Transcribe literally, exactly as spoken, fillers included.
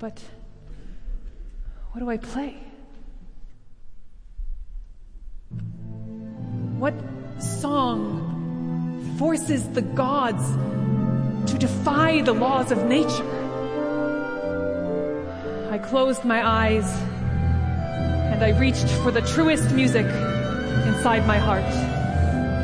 But what do I play? What song forces the gods to defy the laws of nature? I closed my eyes and I reached for the truest music inside my heart.